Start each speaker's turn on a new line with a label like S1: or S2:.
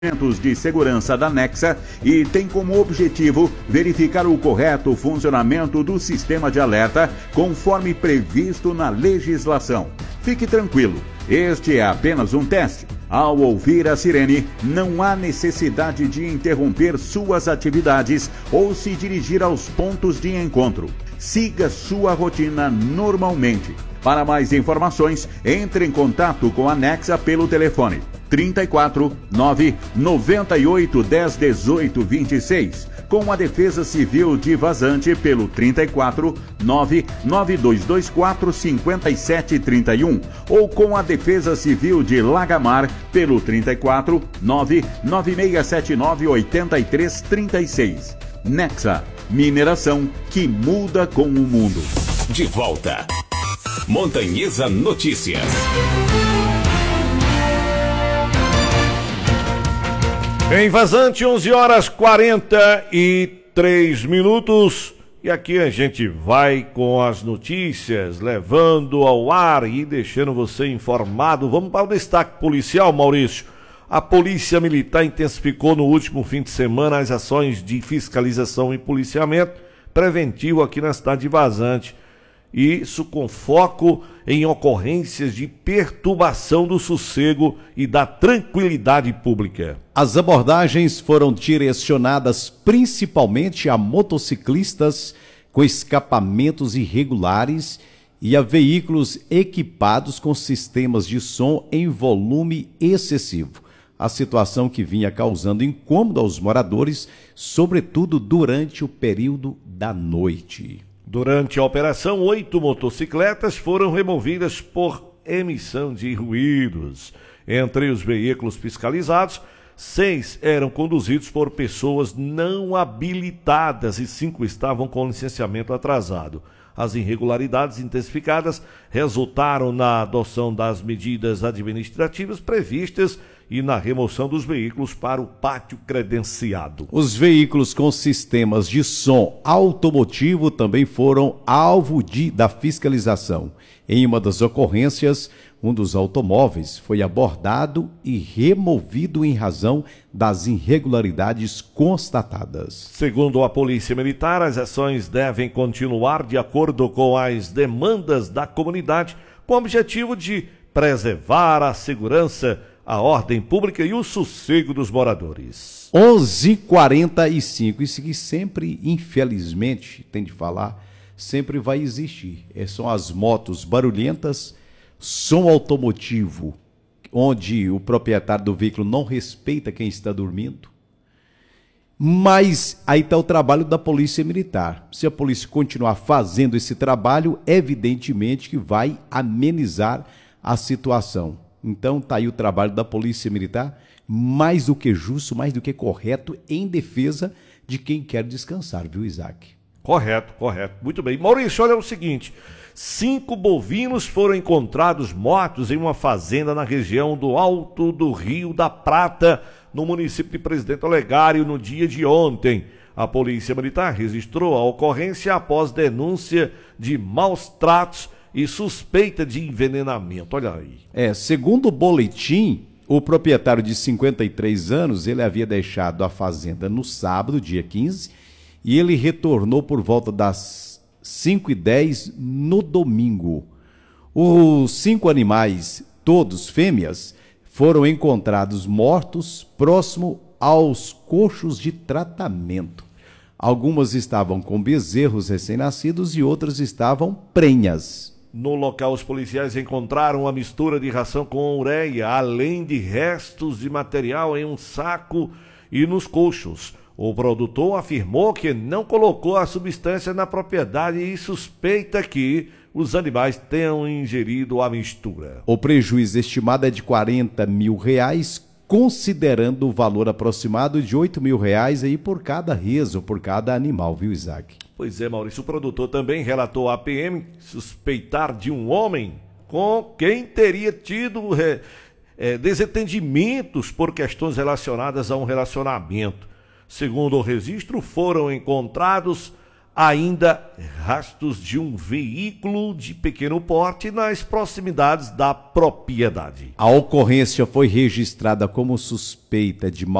S1: de segurança da Nexa e tem como objetivo verificar o correto funcionamento do sistema de alerta conforme previsto na legislação. Fique tranquilo, este é apenas um teste. Ao ouvir a sirene, não há necessidade de interromper suas atividades ou se dirigir aos pontos de encontro. Siga sua rotina normalmente. Para mais informações, entre em contato com a Nexa pelo telefone 34 9 98 10 18 26, com a Defesa Civil de Vazante pelo 34 9 9224 57 31 ou com a Defesa Civil de Lagamar pelo 34 9 9679 83 36. Nexa, mineração que muda com o mundo.
S2: De volta. Montanhesa Notícias.
S3: Em Vazante, 11h43. E aqui a gente vai com as notícias, levando ao ar e deixando você informado. Vamos para o destaque policial, Maurício. A Polícia Militar intensificou no último fim de semana as ações de fiscalização e policiamento preventivo aqui na cidade de Vazante. Isso com foco em ocorrências de perturbação do sossego e da tranquilidade pública.
S4: As abordagens foram direcionadas principalmente a motociclistas com escapamentos irregulares e a veículos equipados com sistemas de som em volume excessivo. A situação que vinha causando incômodo aos moradores, sobretudo durante o período da noite.
S3: Durante a operação, 8 motocicletas foram removidas por emissão de ruídos. Entre os veículos fiscalizados, 6 eram conduzidos por pessoas não habilitadas e 5 estavam com licenciamento atrasado. As irregularidades intensificadas resultaram na adoção das medidas administrativas previstas e na remoção dos veículos para o pátio credenciado.
S4: Os veículos com sistemas de som automotivo também foram alvo da fiscalização. Em uma das ocorrências, um dos automóveis foi abordado e removido em razão das irregularidades constatadas.
S3: Segundo a Polícia Militar, as ações devem continuar de acordo com as demandas da comunidade, com o objetivo de preservar a segurança, a ordem pública e o sossego dos moradores.
S4: 11h45, isso que sempre, infelizmente, tem de falar, sempre vai existir. São as motos barulhentas, som automotivo, onde o proprietário do veículo não respeita quem está dormindo. Mas aí está o trabalho da Polícia Militar. Se a polícia continuar fazendo esse trabalho, evidentemente que vai amenizar a situação. Então está aí o trabalho da Polícia Militar, mais do que justo, mais do que correto, em defesa de quem quer descansar, viu, Isaac?
S3: Correto. Muito bem. Maurício, olha o seguinte, 5 bovinos foram encontrados mortos em uma fazenda na região do Alto do Rio da Prata, no município de Presidente Olegário, no dia de ontem. A Polícia Militar registrou a ocorrência após denúncia de maus tratos e suspeita de envenenamento. Olha aí.
S4: Segundo o boletim, o proprietário de 53 anos, ele havia deixado a fazenda no sábado, dia 15, e ele retornou por volta das 5h10 no domingo. Os 5 animais, todos fêmeas, foram encontrados mortos próximo aos coxos de tratamento. Algumas estavam com bezerros recém-nascidos e outras estavam prenhas.
S3: No local, os policiais encontraram uma mistura de ração com ureia, além de restos de material em um saco e nos coxos. O produtor afirmou que não colocou a substância na propriedade e suspeita que os animais tenham ingerido a mistura.
S4: O prejuízo estimado é de R$40 mil, considerando o valor aproximado de R$8 mil aí por cada res ou por cada animal, viu, Isaac?
S3: Pois é, Maurício, o produtor também relatou à PM suspeitar de um homem com quem teria tido desentendimentos por questões relacionadas a um relacionamento. Segundo o registro, foram encontrados ainda rastros de um veículo de pequeno porte nas proximidades da propriedade.
S4: A ocorrência foi registrada como suspeita de